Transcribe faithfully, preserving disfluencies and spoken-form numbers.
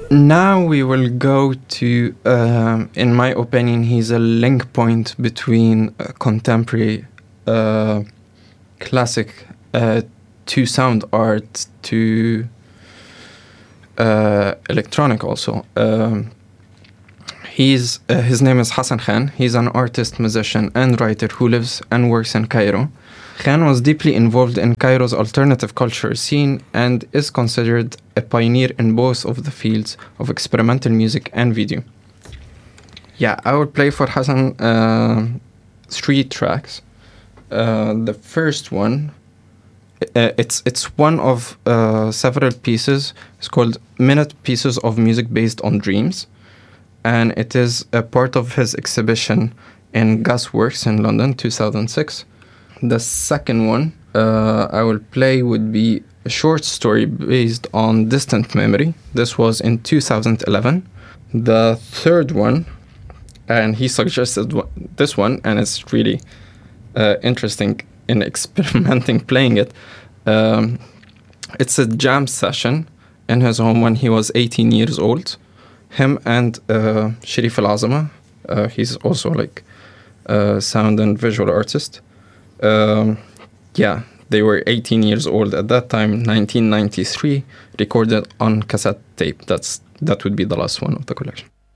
Now we will go to, um, in my opinion, he's a link point between uh, contemporary uh, classic uh, to sound art to uh, electronic also. Um, he's uh, his name is Hassan Khan. He's an artist, musician, and writer who lives and works in Cairo. Khan was deeply involved in Cairo's alternative culture scene and is considered a pioneer in both of the fields of experimental music and video. Yeah, I will play for Hassan uh, three tracks. Uh, the first one, uh, it's it's one of uh, several pieces. It's called Minute Pieces of Music Based on Dreams, and it is a part of his exhibition in Gasworks in London, two thousand six. The second one uh, I will play would be a short story based on distant memory. This was in two thousand eleven. The third one, and he suggested this one, and it's really uh, interesting in experimenting playing it. Um, it's a jam session in his home when he was eighteen years old. Him and uh, Sharif Al-Azama, uh, he's also like a sound and visual artist. Um, yeah, they were eighteen years old at that time, nineteen ninety-three, recorded on cassette tape. That's that would be the last one of the collection.